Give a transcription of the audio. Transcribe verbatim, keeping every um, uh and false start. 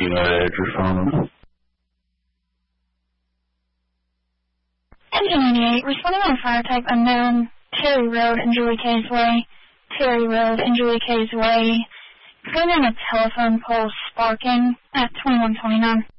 应该直升。 Engine ninety-eight, responding on fire type unknown, Terry Road and Julie K's Way, Terry Road and Julie K's Way, going on a telephone pole sparking at twenty-one twenty-nine.